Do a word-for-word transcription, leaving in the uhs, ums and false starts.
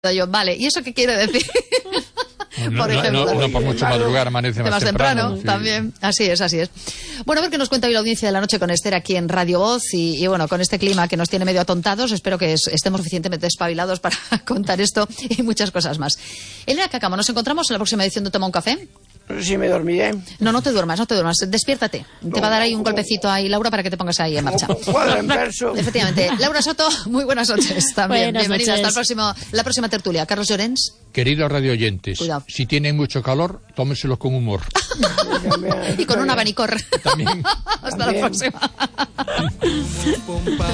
Yo, vale, ¿y eso qué quiere decir? No, por ejemplo. no, no, no por mucho madrugar amanece más, más temprano. temprano sí. También, así es, así es. Bueno, a ver qué nos cuenta hoy la audiencia de la noche con Esther aquí en Radio Voz y, y bueno, con este clima que nos tiene medio atontados, espero que es, estemos suficientemente espabilados para contar esto y muchas cosas más. Elena Cáccamo, nos encontramos en la próxima edición de Toma un Café. Sí, me dormiré. No, no te duermas, no te duermas. Despiértate. No, te va a dar ahí un como, golpecito ahí, Laura, para que te pongas ahí en marcha. Cuadra en verso. Efectivamente. Laura Soto, muy buenas noches también. Buenas Bienvenida noches. hasta el próximo, la próxima tertulia. Carlos Llorens. Queridos radioyentes, Cuidado. si tienen mucho calor, tómenselos con humor. Y con un abanicor. También. Hasta También. la próxima.